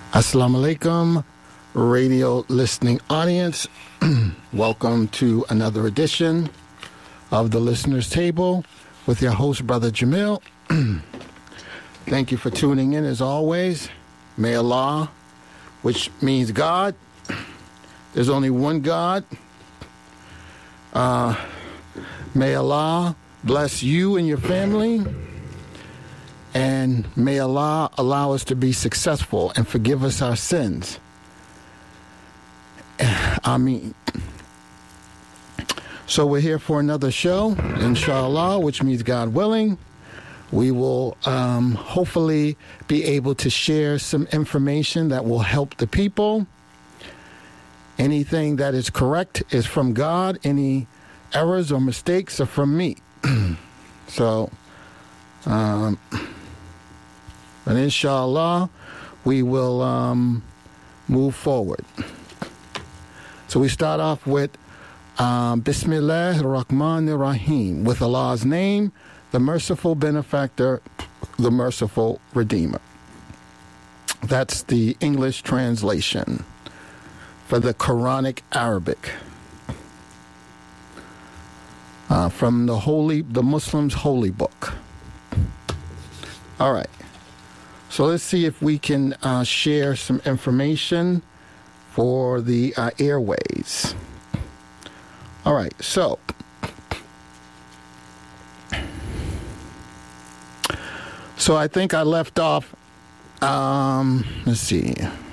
Assalamu alaikum, radio listening audience. Welcome to another edition of the Listener's Table with your host, Brother Jamil. Thank you for tuning in as always. May Allah, which means God. There's only one God. May Allah bless you and your family. And may Allah allow us to be successful and forgive us our sins. Ameen. So we're here for another show, inshallah, which means God willing. We will hopefully be able to share some information that will help the people. Anything that is correct is from God. Any errors or mistakes are from me. So, and inshallah, we will move forward. So we start off with Bismillah ar-Rahman ar-Rahim, with Allah's name, the merciful benefactor, the merciful redeemer. That's the English translation for the Quranic Arabic. From the Muslims' holy book. All right. So let's see if we can share some information for the airways. All right, so I think I left off, let's see.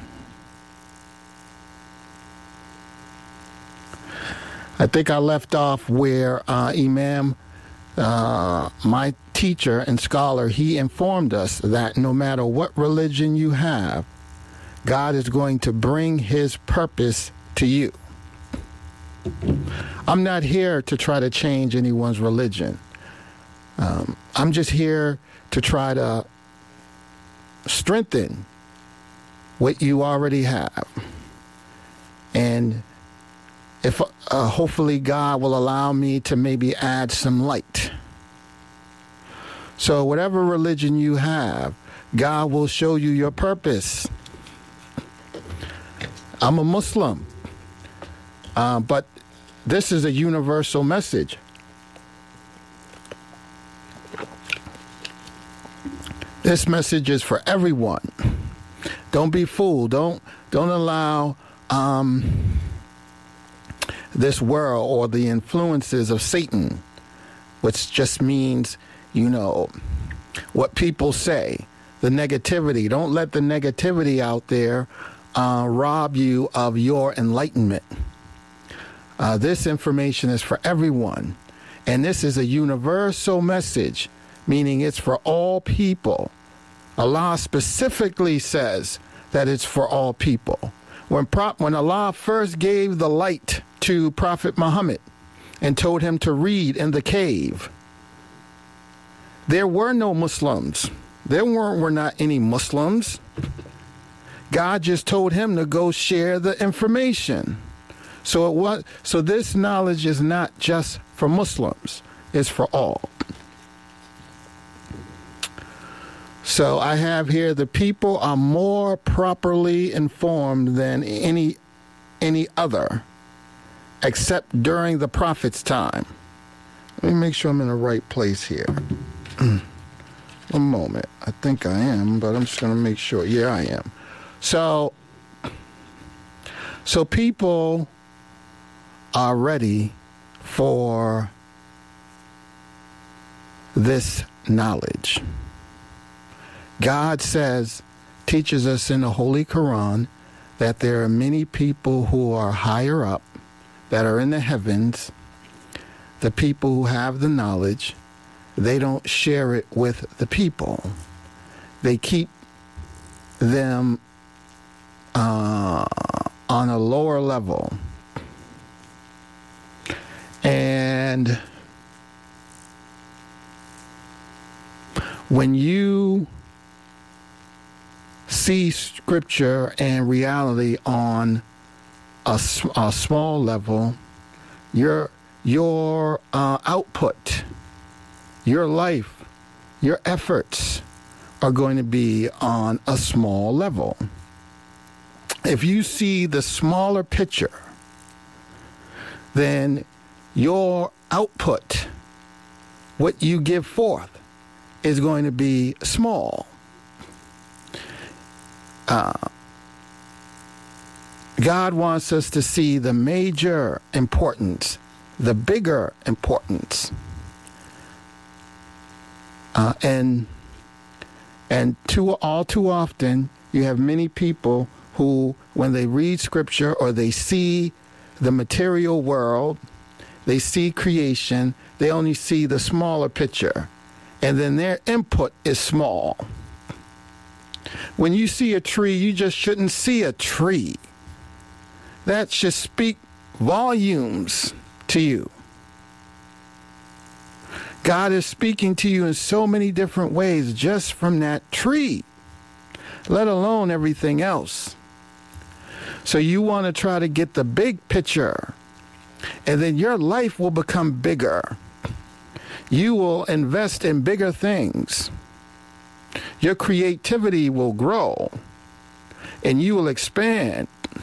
I think I left off where Imam, my teacher and scholar, he informed us that no matter what religion you have, God is going to bring his purpose to you. I'm not here to try to change anyone's religion. I'm just here to try to strengthen what you already have. And if hopefully God will allow me to maybe add some light. So whatever religion you have, God will show you your purpose. I'm a Muslim, but this is a universal message. This message is for everyone. Don't be fooled. Don't allow this world or the influences of Satan, which just means, what people say, the negativity. Don't let the negativity out there rob you of your enlightenment. This information is for everyone, and this is a universal message, meaning it's for all people. Allah specifically says that it's for all people. When Allah first gave the light to Prophet Muhammad and told him to read in the cave, there were no Muslims. There were not any Muslims. God just told him to go share the information. So this knowledge is not just for Muslims, it's for all. So I have here, the people are more properly informed than any other, except during the Prophet's time. Let me make sure I'm in the right place here. One moment. I think I am, but I'm just going to make sure. Yeah, I am. So people are ready for this knowledge. God teaches us in the Holy Quran that there are many people who are higher up, that are in the heavens, the people who have the knowledge. They don't share it with the people. They keep them on a lower level. And when you see scripture and reality on a small level, your output, your life, your efforts are going to be on a small level. if you see the smaller picture, then your output, what you give forth, is going to be small. God wants us to see the major importance, the bigger importance. And too often, you have many people who, when they read scripture or they see the material world, they see creation, they only see the smaller picture, and then their input is small. When you see a tree, you just shouldn't see a tree. That should speak volumes to you. God is speaking to you in so many different ways just from that tree, let alone everything else. So you want to try to get the big picture, and then your life will become bigger. You will invest in bigger things. Your creativity will grow, and you will expand.